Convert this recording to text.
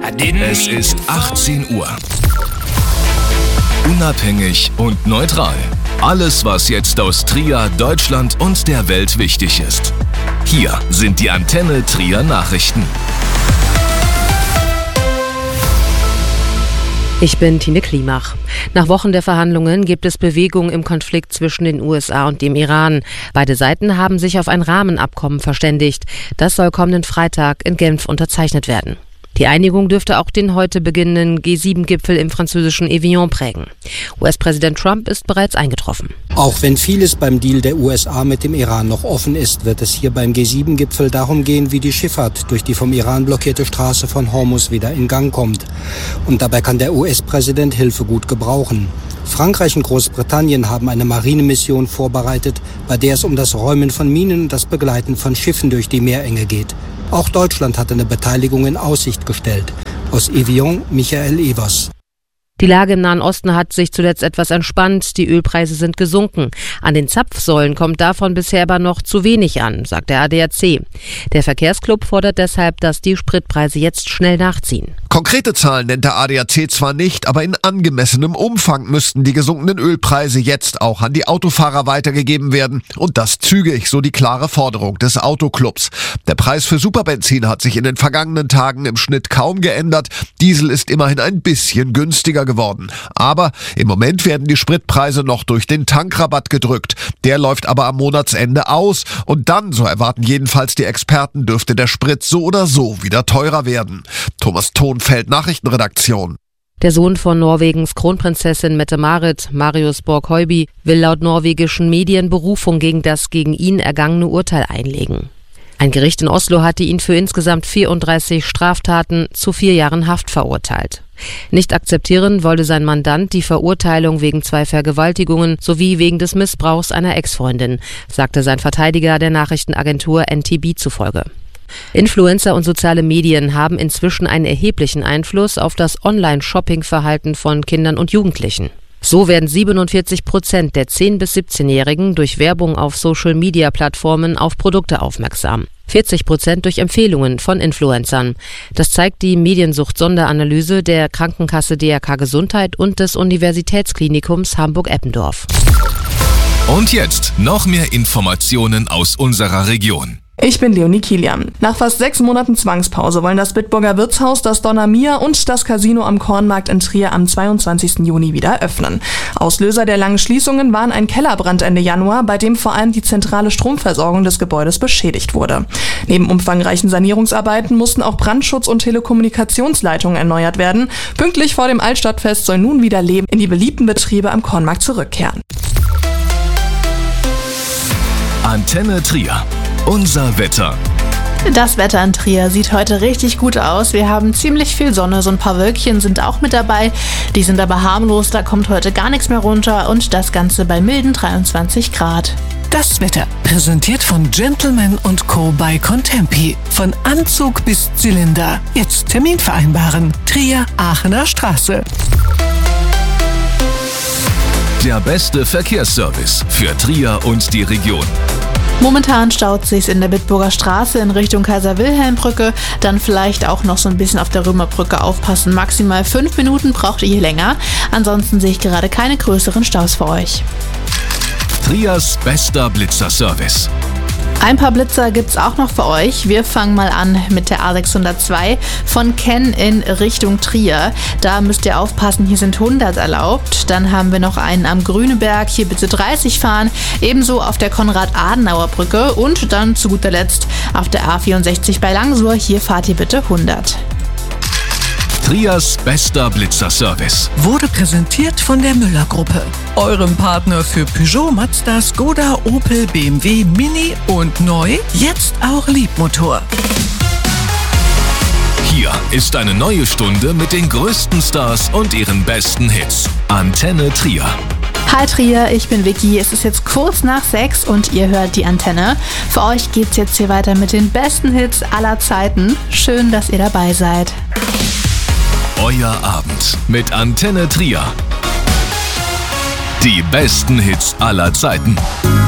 Es ist 18 Uhr. Unabhängig und neutral. Alles, was jetzt aus Trier, Deutschland und der Welt wichtig ist. Hier sind die Antenne Trier Nachrichten. Ich bin Tine Klimach. Nach Wochen der Verhandlungen gibt es Bewegung im Konflikt zwischen den USA und dem Iran. Beide Seiten haben sich auf ein Rahmenabkommen verständigt. Das soll kommenden Freitag in Genf unterzeichnet werden. Die Einigung dürfte auch den heute beginnenden G7-Gipfel im französischen Evian prägen. US-Präsident Trump ist bereits eingetroffen. Auch wenn vieles beim Deal der USA mit dem Iran noch offen ist, wird es hier beim G7-Gipfel darum gehen, wie die Schifffahrt durch die vom Iran blockierte Straße von Hormuz wieder in Gang kommt. Und dabei kann der US-Präsident Hilfe gut gebrauchen. Frankreich und Großbritannien haben eine Marinemission vorbereitet, bei der es um das Räumen von Minen und das Begleiten von Schiffen durch die Meerenge geht. Auch Deutschland hat eine Beteiligung in Aussicht gestellt. Aus Evian, Michael Evers. Die Lage im Nahen Osten hat sich zuletzt etwas entspannt. Die Ölpreise sind gesunken. An den Zapfsäulen kommt davon bisher aber noch zu wenig an, sagt der ADAC. Der Verkehrsclub fordert deshalb, dass die Spritpreise jetzt schnell nachziehen. Konkrete Zahlen nennt der ADAC zwar nicht, aber in angemessenem Umfang müssten die gesunkenen Ölpreise jetzt auch an die Autofahrer weitergegeben werden. Und das zügig, so die klare Forderung des Autoclubs. Der Preis für Superbenzin hat sich in den vergangenen Tagen im Schnitt kaum geändert. Diesel ist immerhin ein bisschen günstiger geworden. Aber im Moment werden die Spritpreise noch durch den Tankrabatt gedrückt. Der läuft aber am Monatsende aus. Und dann, so erwarten jedenfalls die Experten, dürfte der Sprit so oder so wieder teurer werden. Thomas Thonfeld, Nachrichtenredaktion. Der Sohn von Norwegens Kronprinzessin Mette-Marit, Marius Borg-Høiby, will laut norwegischen Medien Berufung gegen das gegen ihn ergangene Urteil einlegen. Ein Gericht in Oslo hatte ihn für insgesamt 34 Straftaten zu 4 Jahren Haft verurteilt. Nicht akzeptieren wollte sein Mandant die Verurteilung wegen 2 Vergewaltigungen sowie wegen des Missbrauchs einer Ex-Freundin, sagte sein Verteidiger der Nachrichtenagentur NTB zufolge. Influencer und soziale Medien haben inzwischen einen erheblichen Einfluss auf das Online-Shopping-Verhalten von Kindern und Jugendlichen. So werden 47% der 10- bis 17-Jährigen durch Werbung auf Social-Media-Plattformen auf Produkte aufmerksam. 40% durch Empfehlungen von Influencern. Das zeigt die Mediensucht-Sonderanalyse der Krankenkasse DRK Gesundheit und des Universitätsklinikums Hamburg-Eppendorf. Und jetzt noch mehr Informationen aus unserer Region. Ich bin Leonie Kilian. Nach fast 6 Monaten Zwangspause wollen das Bitburger Wirtshaus, das Donna Mia und das Casino am Kornmarkt in Trier am 22. Juni wieder öffnen. Auslöser der langen Schließungen waren ein Kellerbrand Ende Januar, bei dem vor allem die zentrale Stromversorgung des Gebäudes beschädigt wurde. Neben umfangreichen Sanierungsarbeiten mussten auch Brandschutz- und Telekommunikationsleitungen erneuert werden. Pünktlich vor dem Altstadtfest soll nun wieder Leben in die beliebten Betriebe am Kornmarkt zurückkehren. Antenne Trier. Unser Wetter. Das Wetter in Trier sieht heute richtig gut aus. Wir haben ziemlich viel Sonne, so ein paar Wölkchen sind auch mit dabei. Die sind aber harmlos, da kommt heute gar nichts mehr runter und das Ganze bei milden 23 Grad. Das Wetter präsentiert von Gentleman & Co. bei Contempi. Von Anzug bis Zylinder. Jetzt Termin vereinbaren. Trier, Aachener Straße. Der beste Verkehrsservice für Trier und die Region. Momentan staut sich's in der Bitburger Straße in Richtung Kaiser-Wilhelm-Brücke, dann vielleicht auch noch so ein bisschen auf der Römerbrücke aufpassen. Maximal 5 Minuten braucht ihr hier länger. Ansonsten sehe ich gerade keine größeren Staus für euch. Triers bester Blitzerservice. Ein paar Blitzer gibt's auch noch für euch. Wir fangen mal an mit der A602 von Kenn in Richtung Trier. Da müsst ihr aufpassen, hier sind 100 erlaubt. Dann haben wir noch einen am Grüneberg, hier bitte 30 fahren. Ebenso auf der Konrad-Adenauer-Brücke und dann zu guter Letzt auf der A64 bei Langsur. Hier fahrt ihr bitte 100. Triers bester Blitzerservice Wurde präsentiert von der Müller-Gruppe. Eurem Partner für Peugeot, Mazda, Skoda, Opel, BMW, Mini und neu, jetzt auch Liebmotor. Hier ist eine neue Stunde mit den größten Stars und ihren besten Hits. Antenne Trier. Hi Trier, ich bin Vicky. Es ist jetzt kurz nach 6 und ihr hört die Antenne. Für euch geht's jetzt hier weiter mit den besten Hits aller Zeiten. Schön, dass ihr dabei seid. Euer Abend mit Antenne Trier. Die besten Hits aller Zeiten.